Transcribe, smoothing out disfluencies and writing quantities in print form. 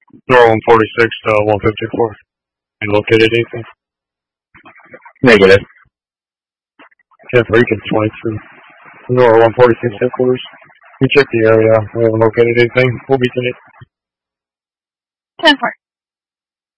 Door 146 to 154. You located anything? Negative. 10-3 can 22. Door 146 headquarters. We checked the area. We haven't located anything. We'll be in it. 10-4.